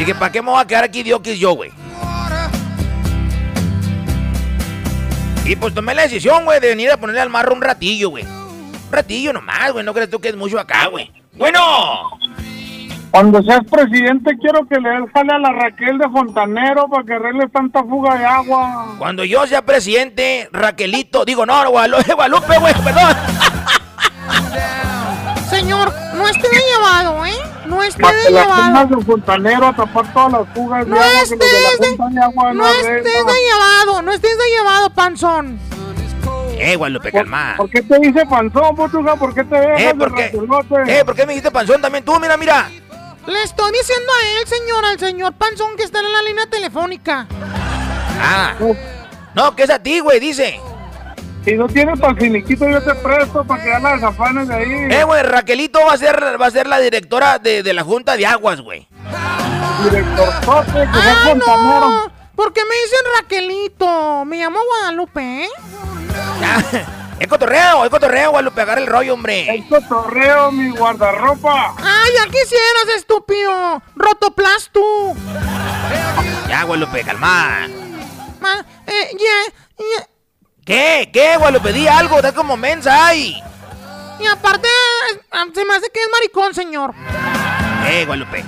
Dije, ¿para qué me voy a quedar aquí diokis yo, güey? Y pues tomé la decisión, güey, de venir a ponerle al marro un ratillo, güey. Un ratillo nomás, güey, no crees tú que es mucho acá, güey. Bueno. Cuando seas presidente quiero que le des jale a la Raquel de Fontanero para que arregle tanta fuga de agua. Cuando yo sea presidente, Raquelito, digo, no, Guadalupe, güey, perdón. Señor, no esté de llevado, ¿eh? No esté Para de que las llevado. pongas de Fontanero a tapar todas las fugas de No agua que estés los de la de, Junta de Agua no estés de llevado, no estés de llevado, panzón. Guadalupe, calma. ¿Por qué te dice panzón, Potuga? ¿Por qué te dejas de Raquelote? ¿Por qué me dijiste panzón también tú? Mira. Le estoy diciendo a él, señor, al señor panzón que está en la línea telefónica. Ah. No, que es a ti, güey, dice. Si no tienes para el finiquito, yo te presto para que ya la desafanes de ahí. Güey, Raquelito va a ser la directora de la Junta de Aguas, güey. Director Sote, que es Fontanero. No, ¿por qué me dicen Raquelito? Me llamo Guadalupe, ¿eh? Es cotorreo, Guadalupe, agarra el rollo, hombre. Es cotorreo, mi guardarropa. ¡Ay, ya quisieras, estúpido! ¡Rotoplastu! Ya, Guadalupe, calma. Ya. ¿Qué, Guadalupe? Di algo, da como mensa, ay. Y aparte, se me hace que es maricón, señor. Guadalupe.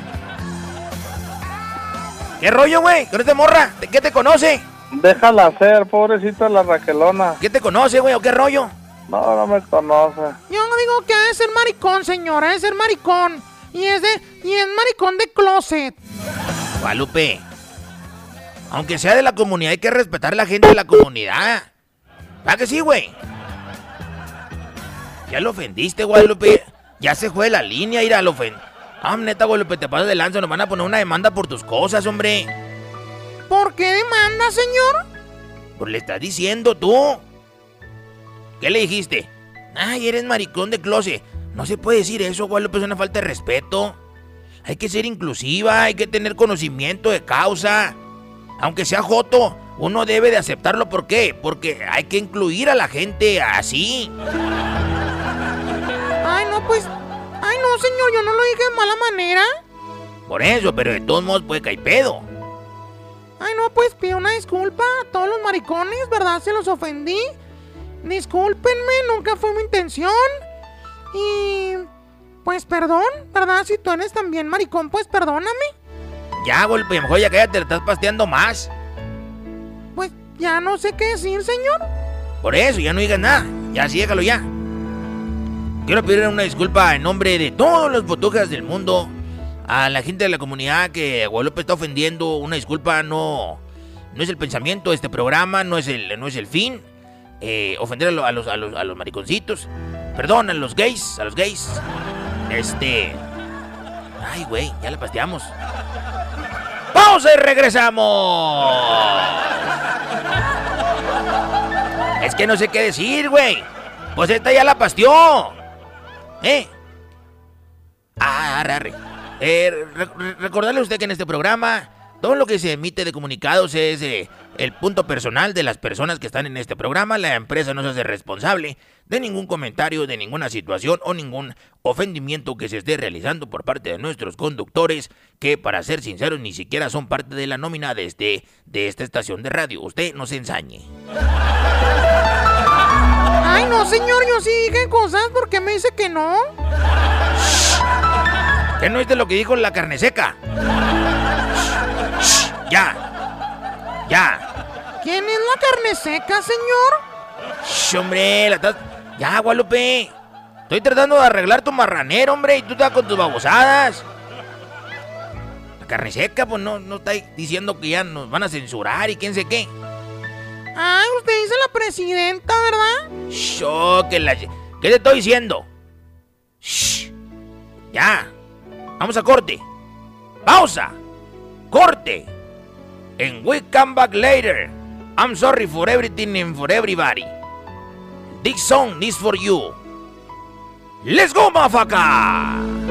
¿Qué rollo, güey? ¿Con esta morra? ¿Qué te conoce? Déjala hacer, pobrecita la Raquelona. ¿Qué te conoce, güey, o qué rollo? No me conoce. Yo no digo que ha de ser maricón, señor, ha de ser maricón. Y es maricón de closet. Guadalupe, aunque sea de la comunidad, hay que respetar a la gente de la comunidad. ¿Para que sí, güey? Ya lo ofendiste, Guadalupe. Ya se fue de la línea, ir a lo ofender. Neta, Guadalupe, te pasas de lanza, nos van a poner una demanda por tus cosas, hombre. ¿Por qué demanda, señor? Pues le estás diciendo tú. ¿Qué le dijiste? Ay, eres maricón de closet. No se puede decir eso, Guadalupe, es una falta de respeto. Hay que ser inclusiva, hay que tener conocimiento de causa. Aunque sea joto, uno debe de aceptarlo. ¿Por qué? Porque hay que incluir a la gente así. Ay, no, señor, yo no lo dije de mala manera. Por eso, pero de todos modos puede caer pedo. Ay, no, pues pido una disculpa a todos los maricones, ¿verdad? Se los ofendí. Discúlpenme, nunca fue mi intención. Y pues perdón, ¿verdad? Si tú eres también maricón, pues perdóname. Ya, Golpe, mejor ya cállate, le estás pasteando más. Pues ya no sé qué decir, señor. Por eso, ya no digas nada. Ya, sí, déjalo ya. Quiero pedir una disculpa en nombre de todos los fotógrafos del mundo. A la gente de la comunidad que Guadalupe está ofendiendo. Una disculpa, no es el pensamiento de este programa, no es el fin. Ofender a los mariconcitos. Perdón, a los gays. Ay, güey, ya la pasteamos. ¡Pausa y regresamos! Es que no sé qué decir, güey. Pues esta ya la pasteó. Arre. Recordarle a usted que en este programa todo lo que se emite de comunicados es el punto personal de las personas que están en este programa. La empresa no se hace responsable de ningún comentario, de ninguna situación o ningún ofendimiento que se esté realizando por parte de nuestros conductores, que para ser sinceros ni siquiera son parte de la nómina de esta estación de radio. Usted no se ensañe. Ay, no, señor, yo sí dije cosas. ¿Por qué me dice que no? ¿Qué no viste lo que dijo la carne seca? Ya. ¿Quién es la carne seca, señor? Hombre, ya, Guadalupe. Estoy tratando de arreglar tu marranero, hombre, y tú estás con tus babosadas. La carne seca, pues no está diciendo que ya nos van a censurar y quién sé qué. Ay, usted dice la presidenta, ¿verdad? ¿Qué te estoy diciendo? Ya. Vamos a corte. Pausa. Corte. And we come back later. I'm sorry for everything and for everybody. This song is for you. Let's go, motherfucker.